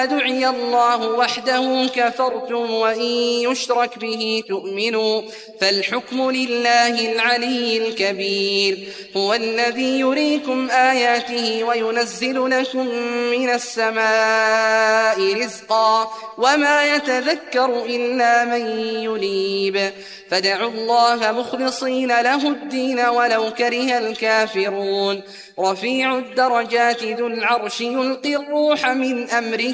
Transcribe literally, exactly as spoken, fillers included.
دعي الله وحده كفرتم وإن يشرك به تؤمنوا فالحكم لله العلي الكبير هو الذي يريكم آياته وينزل لكم من السماء رزقا وما يتذكر إلا من ينيب فادعوا الله مخلصين له الدين ولو كره الكافرون رفيع الدرجات ذو العرش يلقي الروح من أمره